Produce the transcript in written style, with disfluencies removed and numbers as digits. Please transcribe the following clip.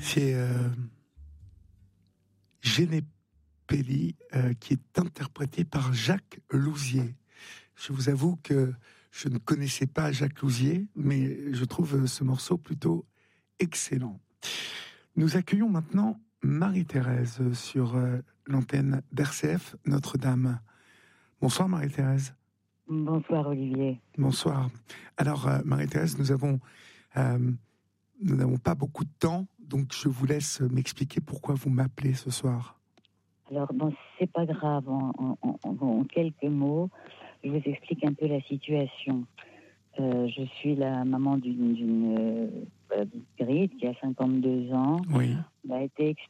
C'est Génépélie qui est interprété par Jacques Louzier. Je vous avoue que je ne connaissais pas Jacques Louzier, mais je trouve ce morceau plutôt excellent. Nous accueillons maintenant Marie-Thérèse sur l'antenne d'RCF Notre-Dame. Bonsoir Marie-Thérèse. Bonsoir Olivier. Bonsoir. Alors Marie-Thérèse, nous n'avons pas beaucoup de temps, donc je vous laisse m'expliquer pourquoi vous m'appelez ce soir. Alors, c'est pas grave, en quelques mots, je vous explique un peu la situation. Je suis la maman d'une Grid qui a 52 ans. Oui. Elle a été